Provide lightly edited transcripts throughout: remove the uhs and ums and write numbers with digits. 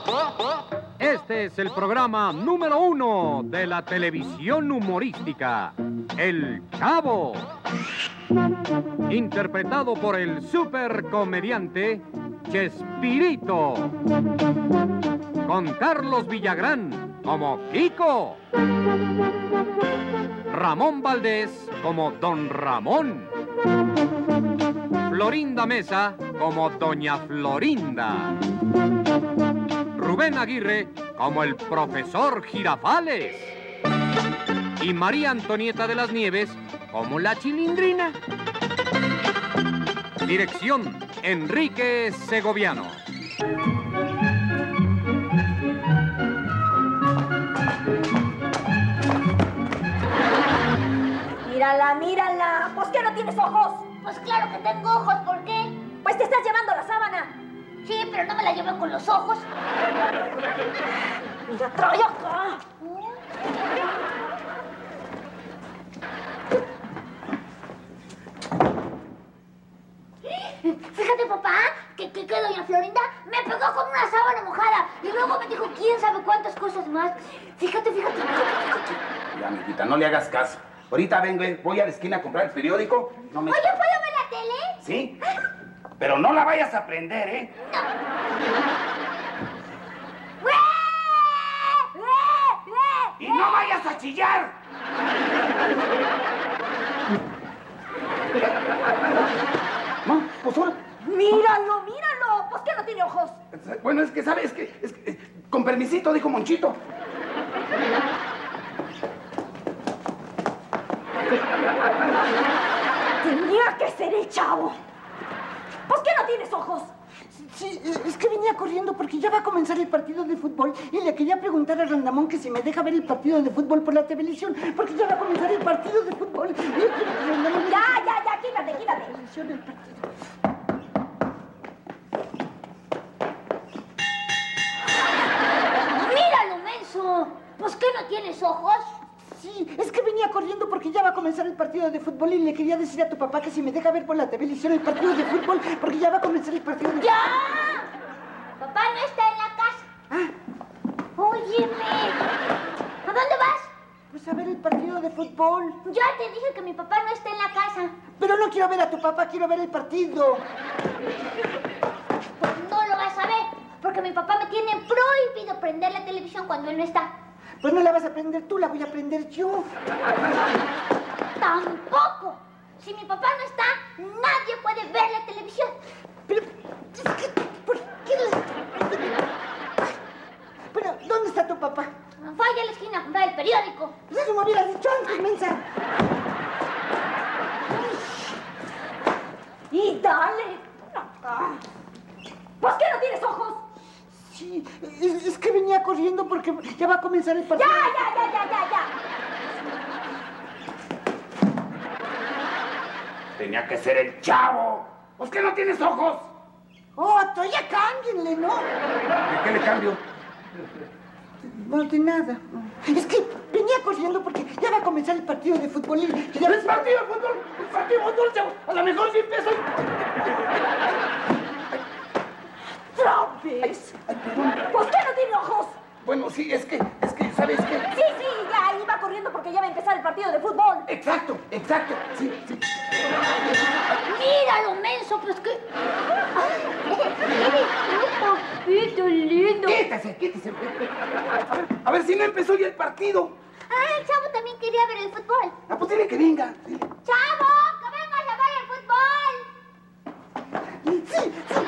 Este es el programa número 1 de la televisión humorística, El Chavo. Interpretado por el supercomediante Chespirito. Con Carlos Villagrán como Kiko. Ramón Valdés como Don Ramón. Florinda Mesa como Doña Florinda. Rubén Aguirre como el profesor Girafales. Y María Antonieta de las Nieves como la Chilindrina. Dirección, Enrique Segoviano. Mírala, mírala. ¿Pues qué no tienes ojos? Pues claro que tengo ojos, ¿por qué? Pues te estás llevando la sábana. Sí, pero no me la llevo con los ojos. Mira, trae acá. Fíjate, papá, que doña Florinda me pegó con una sábana mojada y luego me dijo quién sabe cuántas cosas más. Fíjate. Ya, mijita, no le hagas caso. Ahorita vengo, voy a la esquina a comprar el periódico. No me... Oye, ¿puedo ver la tele? ¿Sí? Pero no la vayas a prender, ¿eh? ¡Y no vayas a chillar! No, pues ahora... Míralo, míralo. ¿Pues qué no tiene ojos? Bueno, es que, ¿sabes? Con permisito, dijo Monchito. Tenía que ser el Chavo. ¿Pues qué no tienes ojos? Sí, es que venía corriendo porque ya va a comenzar el partido de fútbol y le quería preguntar a Randamón que si me deja ver el partido de fútbol por la televisión, porque ya va a comenzar el partido de fútbol. Y yo quiero que Randamón... Ya, quítate. El partido. ¡Míralo, menso! ¿Pues qué no tienes ojos? Sí, es que venía corriendo porque ya va a comenzar el partido de fútbol y le quería decir a tu papá que si me deja ver por la televisión el partido de fútbol, porque ya va a comenzar el partido de fútbol. ¡Ya! Papá no está en la casa. Óyeme. ¿A dónde vas? Pues a ver el partido de fútbol. Ya te dije que mi papá no está en la casa. Pero no quiero ver a tu papá, quiero ver el partido. Pues no lo vas a ver, porque mi papá me tiene prohibido prender la televisión cuando él no está. Pues no la vas a prender tú, la voy a prender yo. ¡Tampoco! Si mi papá no está, nadie puede ver la televisión. Pero, ¿por qué? Pero, ¿dónde está tu papá? Vaya a la esquina a comprar el periódico. Pues eso me hubieras dicho antes, mensa. Y dale. ¿Pues qué no tienes ojos? Sí, es que venía corriendo porque ya va a comenzar el partido. Ya. Tenía que ser el Chavo. ¿Pues qué no tienes ojos? Oh, ya cámbienle, ¿no? ¿De qué le cambio? No, de nada. Es que venía corriendo porque ya va a comenzar el partido de fútbol. ¿El partido de fútbol? ¿El partido de fútbol, Chavo? A lo mejor sí empiezo. ¿Otra vez? ¿Pues qué no tiene ojos? Bueno, sí, es que, ¿sabes qué? Sí, ya iba corriendo porque ya va a empezar el partido de fútbol. Exacto, sí. Míralo, menso, pues que... ¡Papito lindo! Quítese. A ver si no empezó ya el partido. El Chavo también quería ver el fútbol. Pues dile que venga. Dile. ¡Chavo, que vengas a ver el fútbol! Sí.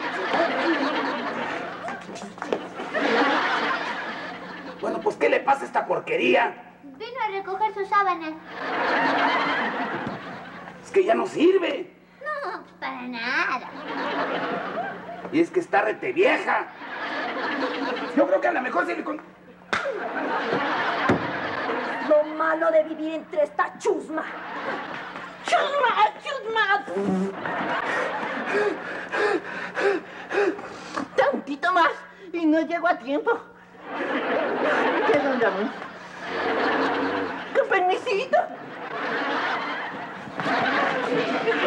Bueno, pues, ¿qué le pasa a esta porquería? Vino a recoger sus sábanas. Es que ya no sirve. No, para nada. Y es que está rete vieja. Yo creo que a lo mejor se le... Lo malo de vivir entre esta chusma. ¡Chusma! Tantito más y no llego a tiempo. ¿Qué, don Ramón? ¡Con permisito!